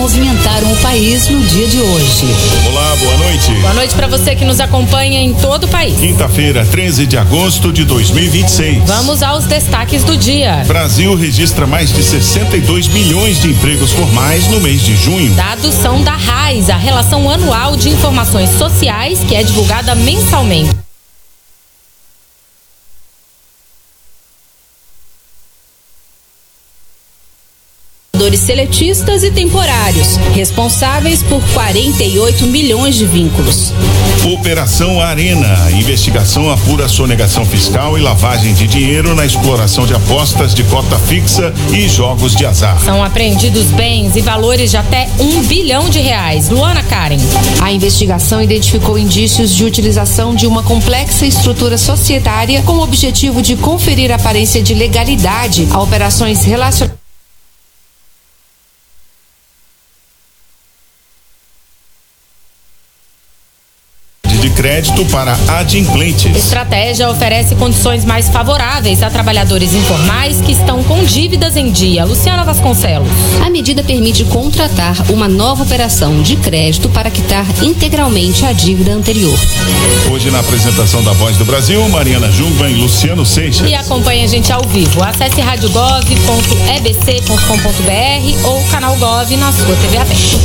movimentaram o país no dia de hoje. Olá, boa noite. Boa noite para você que nos acompanha em todo o país. Quinta-feira, 13 de agosto de 2026. Vamos aos destaques do dia. Brasil registra mais de 62 milhões de empregos formais no mês de junho. Dados são da RAIS, a Relação Anual de Informações Sociais, que é divulgada mensalmente. Seletistas e temporários, responsáveis por 48 milhões de vínculos. Operação Arena, investigação apura sonegação fiscal e lavagem de dinheiro na exploração de apostas de cota fixa e jogos de azar. São apreendidos bens e valores de até R$1 bilhão. Luana Karen. A investigação identificou indícios de utilização de uma complexa estrutura societária com o objetivo de conferir aparência de legalidade a operações relacionadas de crédito para adimplentes. A estratégia oferece condições mais favoráveis a trabalhadores informais que estão com dívidas em dia. Luciana Vasconcelos. A medida permite contratar uma nova operação de crédito para quitar integralmente a dívida anterior. Hoje, na apresentação da Voz do Brasil, Mariana Jungmann e Luciano Seixas. E acompanhe a gente ao vivo. Acesse radiogov.ebc.com.br ou canal Gov na sua TV aberta.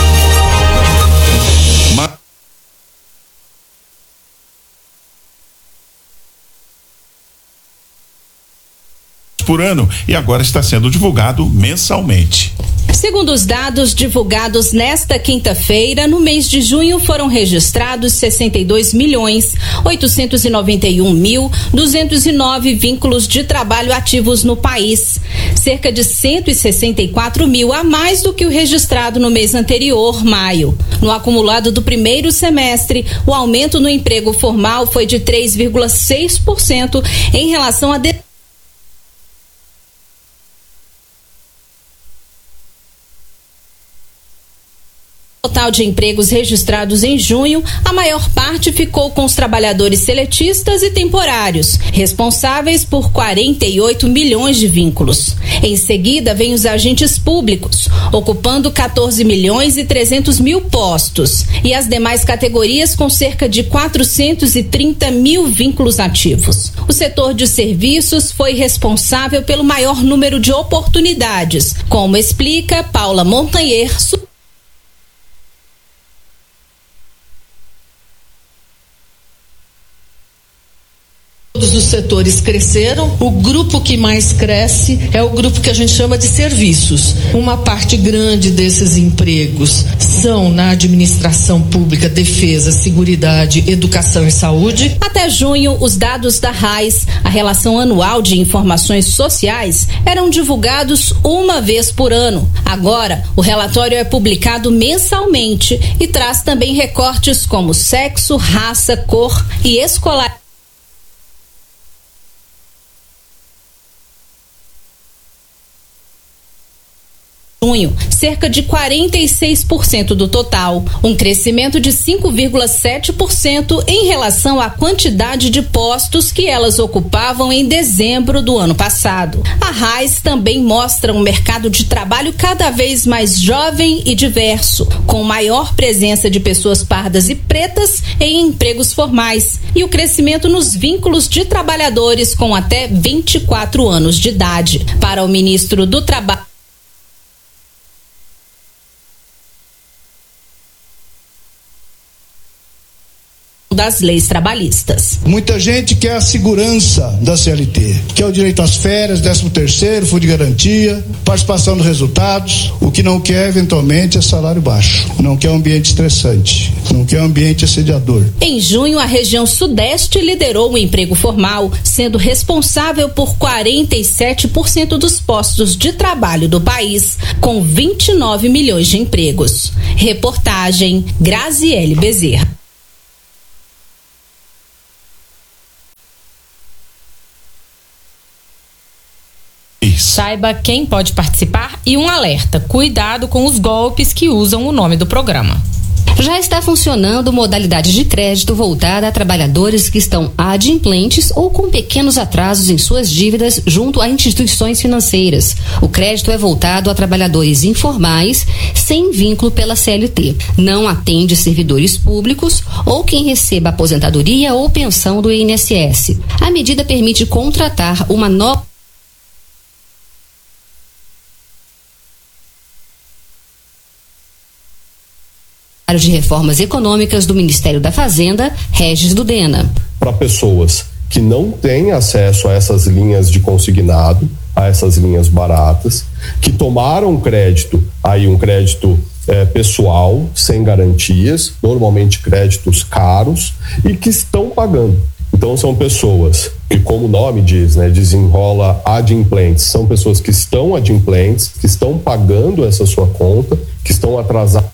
Por ano e agora está sendo divulgado mensalmente. Segundo os dados divulgados nesta quinta-feira, no mês de junho foram registrados 62.891.209 vínculos de trabalho ativos no país, cerca de 164 mil a mais do que o registrado no mês anterior, maio. No acumulado do primeiro semestre, o aumento no emprego formal foi de 3,6% em relação a total de empregos registrados em junho, a maior parte ficou com os trabalhadores seletistas e temporários, responsáveis por 48 milhões de vínculos. Em seguida, vem os agentes públicos, ocupando 14 milhões e 300 mil postos, e as demais categorias com cerca de 430 mil vínculos ativos. O setor de serviços foi responsável pelo maior número de oportunidades, como explica Paula Montanher. Todos os setores cresceram. O grupo que mais cresce é o grupo que a gente chama de serviços. Uma parte grande desses empregos são na administração pública, defesa, seguridade, educação e saúde. Até junho, os dados da RAIS, a Relação Anual de Informações Sociais, eram divulgados uma vez por ano. Agora, o relatório é publicado mensalmente e traz também recortes como sexo, raça, cor e escolar. Junho, cerca de 46% do total, um crescimento de 5,7% em relação à quantidade de postos que elas ocupavam em dezembro do ano passado. A RAIS também mostra um mercado de trabalho cada vez mais jovem e diverso, com maior presença de pessoas pardas e pretas em empregos formais e o crescimento nos vínculos de trabalhadores com até 24 anos de idade. Para o ministro do Trabalho, das leis trabalhistas. Muita gente quer a segurança da CLT, quer o direito às férias, 13º, fundo de garantia, participação nos resultados. O que não quer, eventualmente, é salário baixo. Não quer um ambiente estressante, não quer um ambiente assediador. Em junho, a região Sudeste liderou o emprego formal, sendo responsável por 47% dos postos de trabalho do país, com 29 milhões de empregos. Reportagem Graziele Bezerra. Saiba quem pode participar e um alerta: cuidado com os golpes que usam o nome do programa. Já está funcionando modalidade de crédito voltada a trabalhadores que estão adimplentes ou com pequenos atrasos em suas dívidas junto a instituições financeiras. O crédito é voltado a trabalhadores informais sem vínculo pela CLT. Não atende servidores públicos ou quem receba aposentadoria ou pensão do INSS. A medida permite contratar uma nova de Reformas Econômicas do Ministério da Fazenda, Regis Dudena. Para pessoas que não têm acesso a essas linhas de consignado, a essas linhas baratas, que tomaram crédito, aí um crédito pessoal, sem garantias, normalmente créditos caros, e que estão pagando. Então são pessoas que, como o nome diz, desenrola adimplentes, são pessoas que estão adimplentes, que estão pagando essa sua conta, que estão atrasadas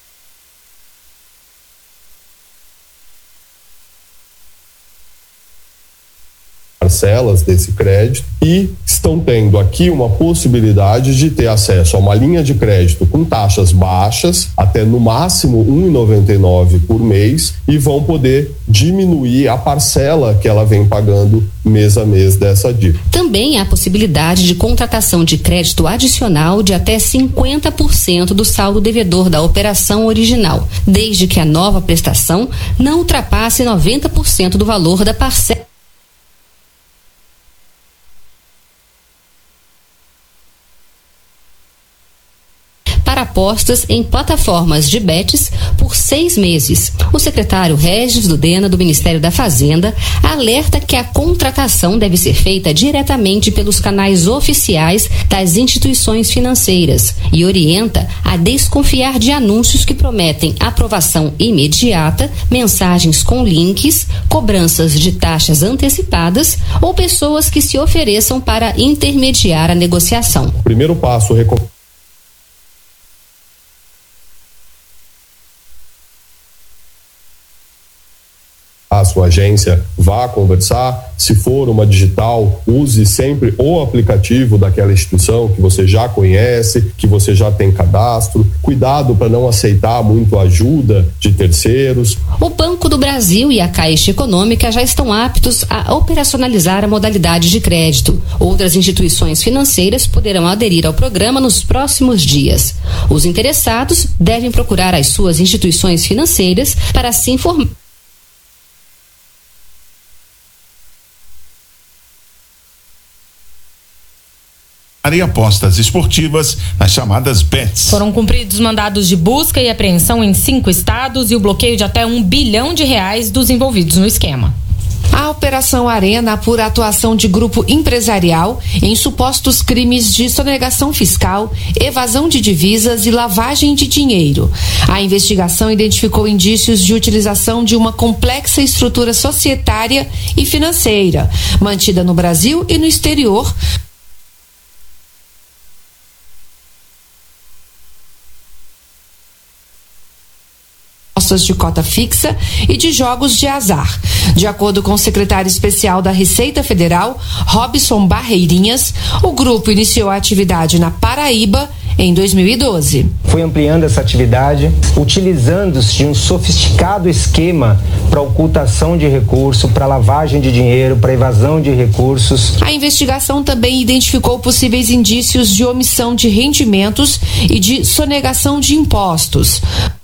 parcelas desse crédito e estão tendo aqui uma possibilidade de ter acesso a uma linha de crédito com taxas baixas, até no máximo R$1,99 por mês, e vão poder diminuir a parcela que ela vem pagando mês a mês dessa dívida. Também há possibilidade de contratação de crédito adicional de até 50% do saldo devedor da operação original, desde que a nova prestação não ultrapasse 90% do valor da parcela para apostas em plataformas de bets por 6 meses. O secretário Regis Dudena, do Ministério da Fazenda, alerta que a contratação deve ser feita diretamente pelos canais oficiais das instituições financeiras e orienta a desconfiar de anúncios que prometem aprovação imediata, mensagens com links, cobranças de taxas antecipadas ou pessoas que se ofereçam para intermediar a negociação. O primeiro passo a sua agência vá conversar. Se for uma digital, use sempre o aplicativo daquela instituição que você já conhece, que você já tem cadastro. Cuidado para não aceitar muito ajuda de terceiros. O Banco do Brasil e a Caixa Econômica já estão aptos a operacionalizar a modalidade de crédito. Outras instituições financeiras poderão aderir ao programa nos próximos dias. Os interessados devem procurar as suas instituições financeiras para se informar. E apostas esportivas nas chamadas bets. Foram cumpridos mandados de busca e apreensão em 5 estados e o bloqueio de até R$1 bilhão dos envolvidos no esquema. A Operação Arena apura a atuação de grupo empresarial em supostos crimes de sonegação fiscal, evasão de divisas e lavagem de dinheiro. A investigação identificou indícios de utilização de uma complexa estrutura societária e financeira, mantida no Brasil e no exterior, de cota fixa e de jogos de azar. De acordo com o secretário especial da Receita Federal, Robson Barreirinhas, o grupo iniciou a atividade na Paraíba em 2012. Foi ampliando essa atividade, utilizando-se de um sofisticado esquema para ocultação de recurso, para lavagem de dinheiro, para evasão de recursos. A investigação também identificou possíveis indícios de omissão de rendimentos e de sonegação de impostos.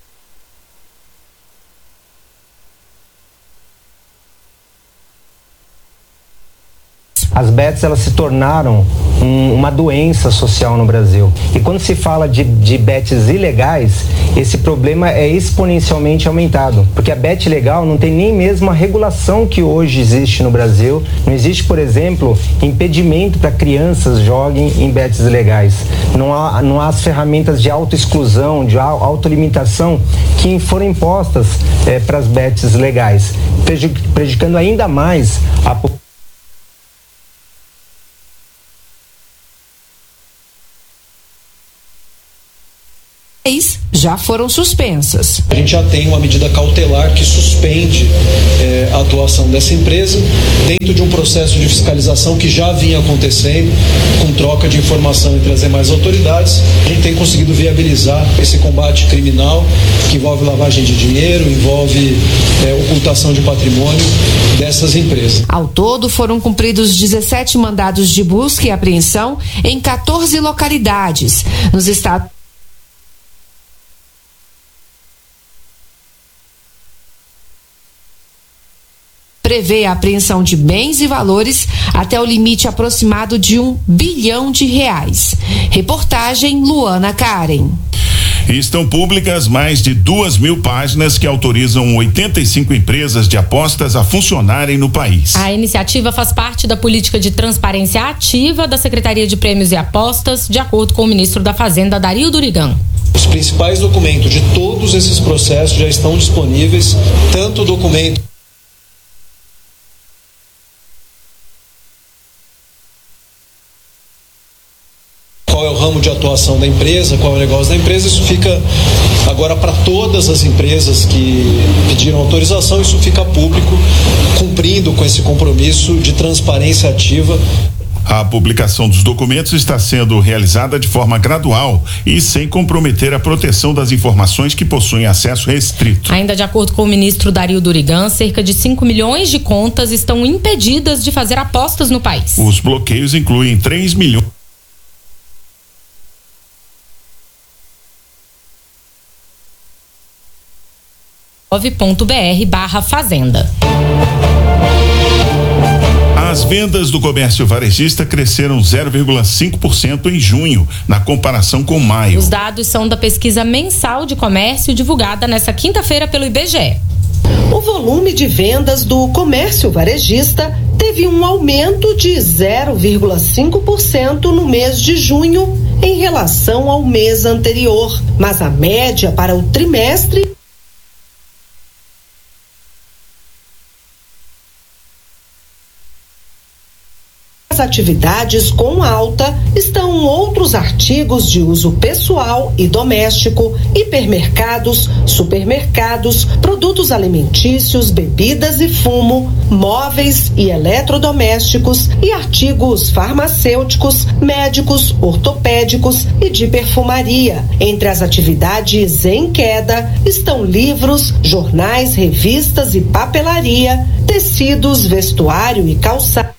As bets, elas se tornaram uma doença social no Brasil. E quando se fala de bets ilegais, esse problema é exponencialmente aumentado. Porque a bet legal não tem nem mesmo a regulação que hoje existe no Brasil. Não existe, por exemplo, impedimento para crianças joguem em bets ilegais. Não há as ferramentas de autoexclusão, de autolimitação que foram impostas para as bets legais, prejudicando ainda mais a população. já foram suspensas. A gente já tem uma medida cautelar que suspende a atuação dessa empresa dentro de um processo de fiscalização que já vinha acontecendo, com troca de informação entre as demais autoridades. A gente tem conseguido viabilizar esse combate criminal que envolve lavagem de dinheiro, envolve ocultação de patrimônio dessas empresas. Ao todo, foram cumpridos 17 mandados de busca e apreensão em 14 localidades nos estados. Prevê a apreensão de bens e valores até o limite aproximado de R$1 bilhão. Reportagem Luana Karen. Estão públicas mais de 2.000 páginas que autorizam 85 empresas de apostas a funcionarem no país. A iniciativa faz parte da política de transparência ativa da Secretaria de Prêmios e Apostas, de acordo com o ministro da Fazenda, Dario Durigan. Os principais documentos de todos esses processos já estão disponíveis, tanto o documento qual é o ramo de atuação da empresa, qual é o negócio da empresa, isso fica agora para todas as empresas que pediram autorização, isso fica público, cumprindo com esse compromisso de transparência ativa. A publicação dos documentos está sendo realizada de forma gradual e sem comprometer a proteção das informações que possuem acesso restrito. Ainda de acordo com o ministro Dario Durigan, cerca de 5 milhões de contas estão impedidas de fazer apostas no país. Os bloqueios incluem 3 milhões. .br/fazenda. As vendas do comércio varejista cresceram 0,5% em junho, na comparação com maio. Os dados são da pesquisa mensal de comércio divulgada nesta quinta-feira pelo IBGE. O volume de vendas do comércio varejista teve um aumento de 0,5% no mês de junho em relação ao mês anterior, mas a média para o trimestre as atividades com alta estão outros artigos de uso pessoal e doméstico, hipermercados, supermercados, produtos alimentícios, bebidas e fumo, móveis e eletrodomésticos e artigos farmacêuticos, médicos, ortopédicos e de perfumaria. Entre as atividades em queda estão livros, jornais, revistas e papelaria, tecidos, vestuário e calçado.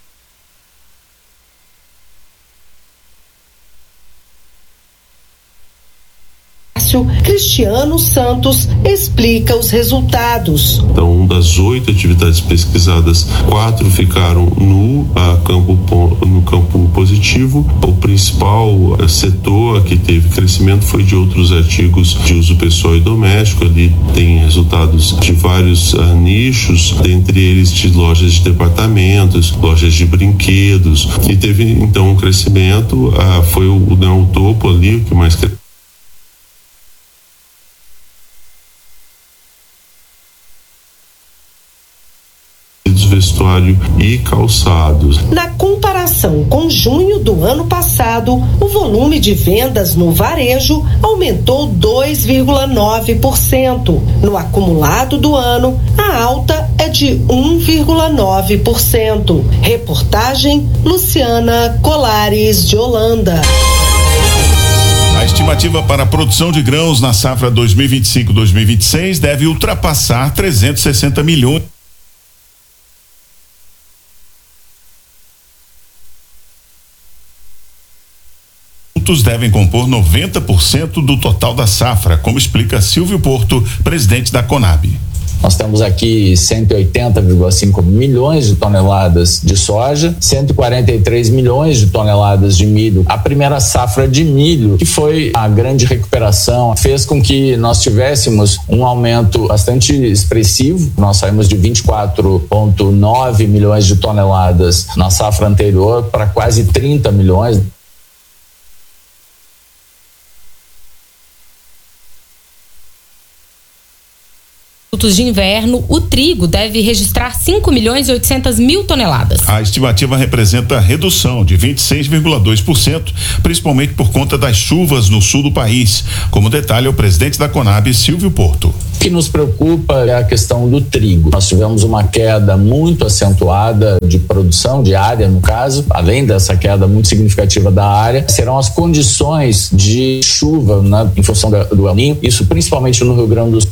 Cristiano Santos explica os resultados. Então, das 8 atividades pesquisadas, 4 ficaram no campo positivo. O principal setor que teve crescimento foi de outros artigos de uso pessoal e doméstico. Ali tem resultados de vários nichos, dentre eles de lojas de departamentos, lojas de brinquedos, e teve então um crescimento. Foi o topo ali, o que mais cresceu. Vestuário e calçados. Na comparação com junho do ano passado, o volume de vendas no varejo aumentou 2,9%. No acumulado do ano, a alta é de 1,9%. Reportagem Luciana Colares de Holanda. A estimativa para a produção de grãos na safra 2025-2026 deve ultrapassar 360 milhões. Devem compor 90% do total da safra, como explica Silvio Porto, presidente da Conab. Nós temos aqui 180,5 milhões de toneladas de soja, 143 milhões de toneladas de milho. A primeira safra de milho, que foi a grande recuperação, fez com que nós tivéssemos um aumento bastante expressivo. Nós saímos de 24,9 milhões de toneladas na safra anterior para quase 30 milhões. produtos de inverno, o trigo deve registrar 5.800.000 toneladas. A estimativa representa redução de 26,2%, principalmente por conta das chuvas no sul do país, como detalha o presidente da Conab, Silvio Porto. O que nos preocupa é a questão do trigo. Nós tivemos uma queda muito acentuada de produção, de área no caso, além dessa queda muito significativa da área, serão as condições de chuva, né, em função do El Niño, isso principalmente no Rio Grande do Sul.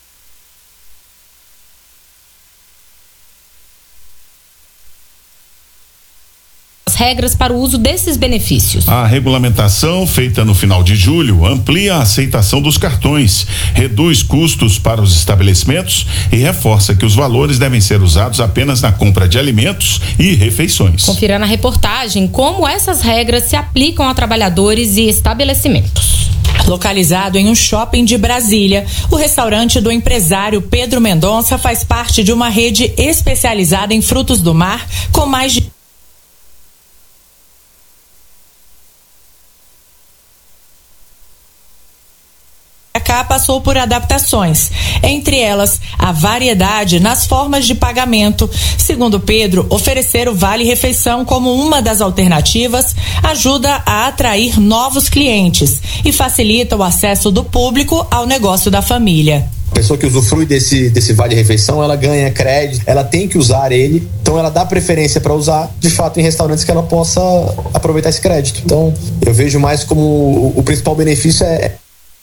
Regras para o uso desses benefícios. A regulamentação feita no final de julho amplia a aceitação dos cartões, reduz custos para os estabelecimentos e reforça que os valores devem ser usados apenas na compra de alimentos e refeições. Confira na reportagem como essas regras se aplicam a trabalhadores e estabelecimentos. Localizado em um shopping de Brasília, o restaurante do empresário Pedro Mendonça faz parte de uma rede especializada em frutos do mar com mais de passou por adaptações, entre elas a variedade nas formas de pagamento. Segundo Pedro, oferecer o Vale Refeição como uma das alternativas ajuda a atrair novos clientes e facilita o acesso do público ao negócio da família. A pessoa que usufrui desse Vale Refeição, ela ganha crédito, ela tem que usar ele, então ela dá preferência para usar, de fato, em restaurantes que ela possa aproveitar esse crédito. Então, eu vejo mais como o principal benefício é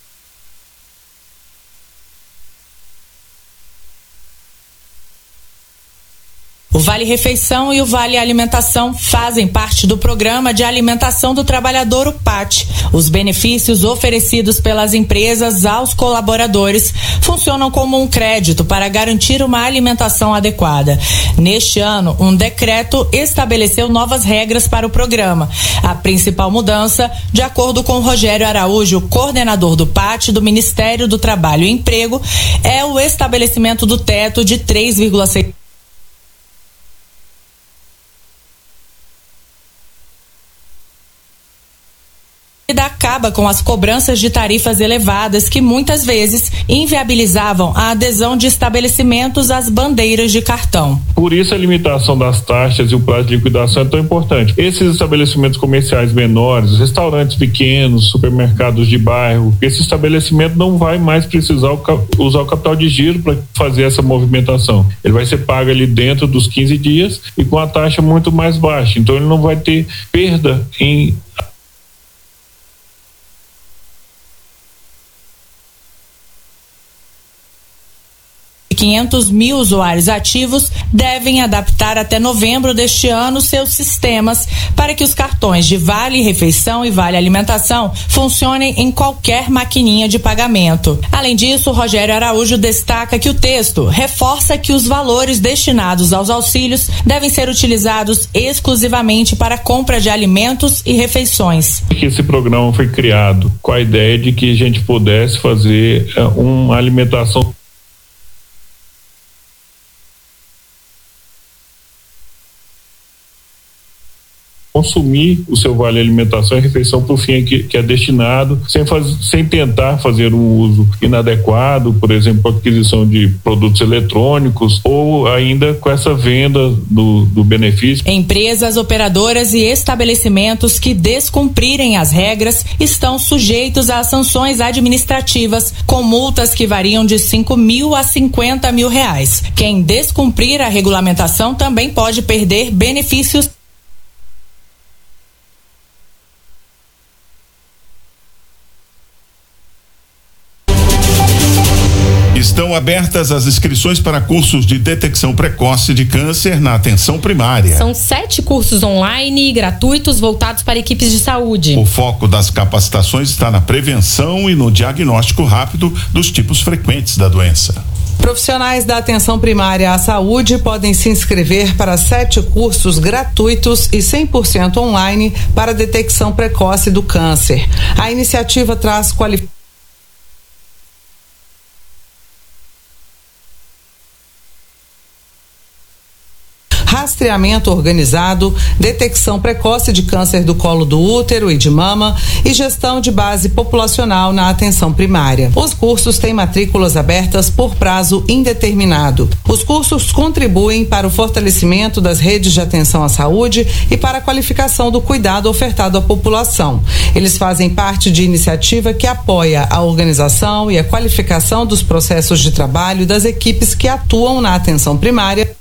o Vale Refeição e o Vale Alimentação fazem parte do Programa de Alimentação do Trabalhador, o PAT. Os benefícios oferecidos pelas empresas aos colaboradores funcionam como um crédito para garantir uma alimentação adequada. Neste ano, um decreto estabeleceu novas regras para o programa. A principal mudança, de acordo com Rogério Araújo, coordenador do PAT do Ministério do Trabalho e Emprego, é o estabelecimento do teto de 3,6%. Acaba com as cobranças de tarifas elevadas que muitas vezes inviabilizavam a adesão de estabelecimentos às bandeiras de cartão. Por isso a limitação das taxas e o prazo de liquidação é tão importante. Esses estabelecimentos comerciais menores, restaurantes pequenos, supermercados de bairro, esse estabelecimento não vai mais precisar usar o capital de giro para fazer essa movimentação. Ele vai ser pago ali dentro dos 15 dias e com a taxa muito mais baixa. Então ele não vai ter perda em 500 mil usuários ativos devem adaptar até novembro deste ano seus sistemas para que os cartões de Vale Refeição e Vale Alimentação funcionem em qualquer maquininha de pagamento. Além disso, Rogério Araújo destaca que o texto reforça que os valores destinados aos auxílios devem ser utilizados exclusivamente para a compra de alimentos e refeições. Esse programa foi criado com a ideia de que a gente pudesse fazer uma alimentação consumir o seu vale alimentação e refeição para o fim que é destinado, sem tentar fazer um uso inadequado, por exemplo, aquisição de produtos eletrônicos ou ainda com essa venda do benefício. Empresas, operadoras e estabelecimentos que descumprirem as regras estão sujeitos a sanções administrativas com multas que variam de 5 mil a 50 mil reais. Quem descumprir a regulamentação também pode perder benefícios. Estão abertas as inscrições para cursos de detecção precoce de câncer na atenção primária. São 7 cursos online e gratuitos voltados para equipes de saúde. O foco das capacitações está na prevenção e no diagnóstico rápido dos tipos frequentes da doença. Profissionais da atenção primária à saúde podem se inscrever para 7 cursos gratuitos e 100% online para detecção precoce do câncer. A iniciativa traz qualificação rastreamento organizado, detecção precoce de câncer do colo do útero e de mama e gestão de base populacional na atenção primária. Os cursos têm matrículas abertas por prazo indeterminado. Os cursos contribuem para o fortalecimento das redes de atenção à saúde e para a qualificação do cuidado ofertado à população. Eles fazem parte de iniciativa que apoia a organização e a qualificação dos processos de trabalho das equipes que atuam na atenção primária